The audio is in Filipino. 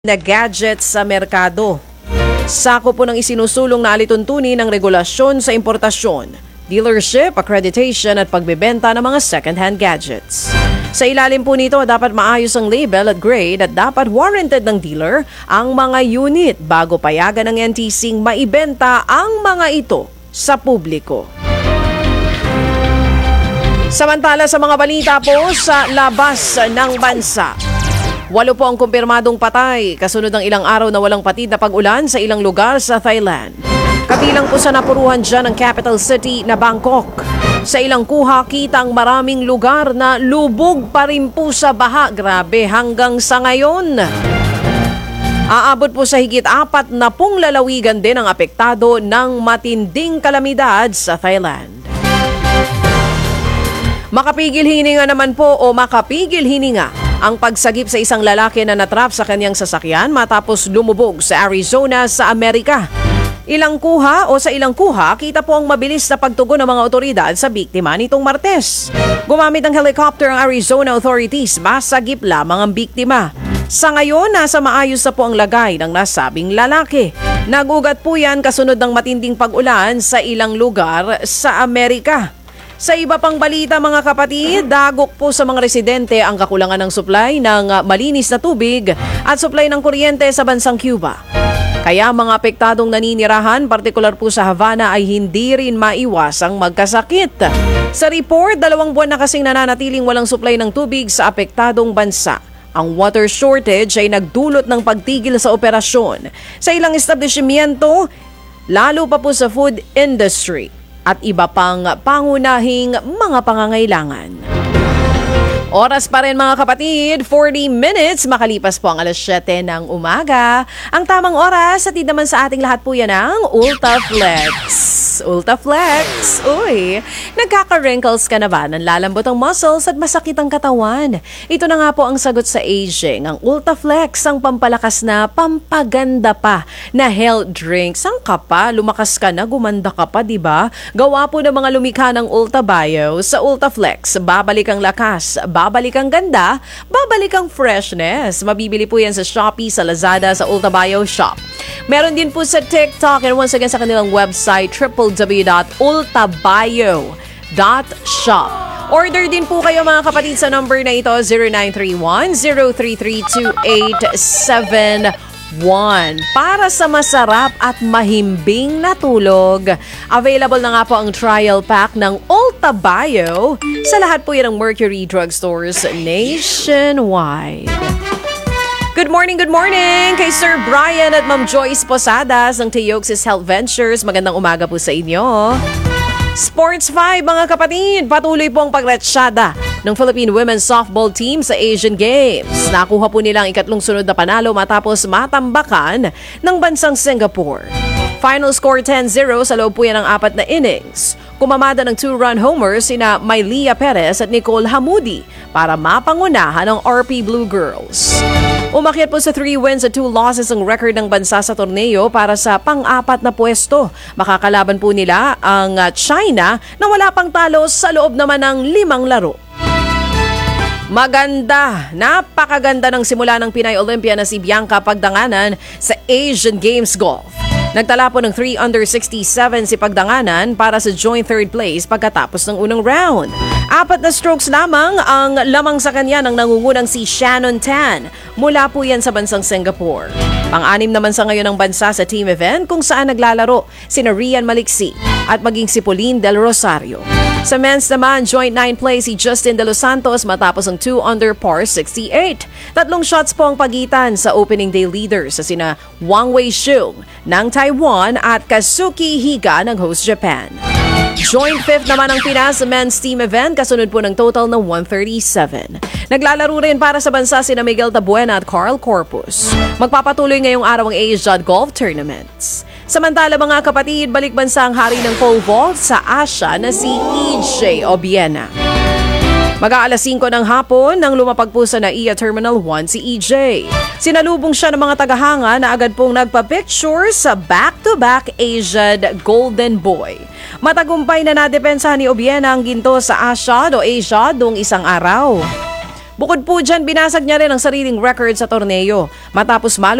na gadgets sa merkado. Sako po ng isinusulong na alituntunin ng regulasyon sa importasyon, dealership, accreditation at pagbebenta ng mga second-hand gadgets. Sa ilalim po nito, dapat maayos ang label at grade at dapat warranted ng dealer ang mga unit bago payagan ng NTC maibenta ang mga ito sa publiko. Samantala sa mga balita po sa labas ng bansa. 8 po ang kumpirmadong patay kasunod ng ilang araw na walang patid na pag-ulan sa ilang lugar sa Thailand. Kabilang po sa napuruhan dyan ng capital city na Bangkok. Sa ilang kuha, kita ang maraming lugar na lubog pa rin po sa baha. Grabe, hanggang sa ngayon. Aabot po sa higit 40 lalawigan din ang apektado ng matinding kalamidad sa Thailand. Makapigil hininga naman po o makapigil hininga ang pagsagip sa isang lalaki na natrap sa kanyang sasakyan matapos lumubog sa Arizona sa Amerika. Sa ilang kuha, kita po ang mabilis na pagtugon ng mga otoridad sa biktima nitong Martes. Gumamit ng helicopter ang Arizona authorities, masagip lamang ang biktima. Sa ngayon, nasa maayos na po ang lagay ng nasabing lalaki. Nagugat po yan kasunod ng matinding pag-ulan sa ilang lugar sa Amerika. Sa iba pang balita mga kapatid, dagok po sa mga residente ang kakulangan ng supply ng malinis na tubig at supply ng kuryente sa bansang Cuba. Kaya mga apektadong naninirahan, partikular po sa Havana, ay hindi rin maiwasang magkasakit. Sa report, 2 buwan na kasing nananatiling walang supply ng tubig sa apektadong bansa. Ang water shortage ay nagdulot ng pagtigil sa operasyon sa ilang establishmento, lalo pa po sa food industry at iba pang pangunahing mga pangangailangan. Oras pa rin mga kapatid, 40 minutes makalipas po ang alas 7 ng umaga. Ang tamang oras, atid naman sa ating lahat po yan ang Ultaflex. Ultaflex, uy, nagkaka-wrinkles ka na ba? Nanlalambot ang muscles at masakit ang katawan? Ito na nga po ang sagot sa aging. Ang Ultaflex ang pampalakas na, pampaganda pa na health drink. Sang ka pa? Lumakas ka na, gumanda ka pa, diba? Gawa po ng mga lumikha ng Ultabio sa Ultaflex. Babalik ang lakas, babalik ang ganda, babalik ang freshness. Mabibili po yan sa Shopee, sa Lazada, sa Ultabio Shop. Meron din po sa TikTok and once again sa kanilang website www.ultabio.shop. Order din po kayo mga kapatid sa number na ito 0931-033-2871 para sa masarap at mahimbing na tulog. Available na nga po ang trial pack ng Ultabio sa lahat po yan ng Mercury Drugstores nationwide. Good morning kay Sir Brian at Ma'am Joyce Posadas ng Teoxis Health Ventures. Magandang umaga po sa inyo. Sports 5 mga kapatid, patuloy po ang pagratsyada ng Philippine Women's Softball Team sa Asian Games. Nakuha po nila ang 3 sunod na panalo matapos matambakan ng bansang Singapore. Final score 10-0 sa loob po yan ng 4 na innings. Kumamada ng 2-run homers sina Mylia Perez at Nicole Hamudi para mapangunahan ang RP Blue Girls. Umakyat po sa 3 wins at 2 losses ang record ng bansa sa torneo para sa pang-4 na pwesto. Makakalaban po nila ang China na wala pang talo sa loob naman ng 5 laro. Napakaganda ng simula ng Pinay Olympia na si Bianca Pagdanganan sa Asian Games Golf. Nagtala po ng 3 under 67 si Pagdanganan para sa joint 3rd place pagkatapos ng unang round. 4 na strokes lamang ang lamang sa kanya ng nangungunang si Shannon Tan. Mula po yan sa bansang Singapore. Pang-6 naman sa ngayon ng bansa sa team event kung saan naglalaro sina Rian Maliksi at maging si Pauline Del Rosario. Sa men's naman, joint 9 place si Justin De Los Santos matapos ang 2 under par 68. 3 shots po ang pagitan sa opening day leaders sa sina Wang Wei-shung ng Taiwan at Kazuki Higa ng host Japan. Joint 5th naman ang Pinas sa men's team event kasunod po ng total na 137. Naglalaro rin para sa bansa sina Miguel Tabuena at Carl Corpus. Magpapatuloy ngayong araw ang Asian Golf Tournaments. Samantala mga kapatid, balik bansa ang hari ng pole vault sa Asia na si EJ Obiena. Mag-aalas 5 ng hapon nang lumapag po sa NAIA Terminal 1 si EJ. Sinalubong siya ng mga tagahanga na agad pong nagpa-picture sa back-to-back Asian Golden Boy. Matagumpay na nadepensa ni Obiena ang ginto sa Asia noong isang araw. Bukod po dyan, binasag niya rin ang sariling record sa torneo matapos malo